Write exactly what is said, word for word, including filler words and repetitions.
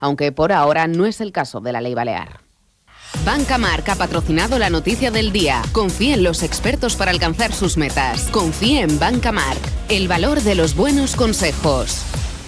aunque por ahora no es el caso de la ley balear. Banca Marc ha patrocinado la noticia del día. Confíe en los expertos para alcanzar sus metas. Confíe en Banca Marc, el valor de los buenos consejos.